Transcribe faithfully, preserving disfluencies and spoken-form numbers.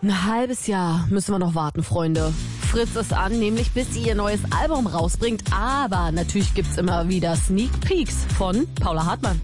Ein halbes Jahr müssen wir noch warten, Freunde. Fritz ist an, nämlich bis sie ihr neues Album rausbringt. Aber natürlich gibt's immer wieder Sneak Peeks von Paula Hartmann.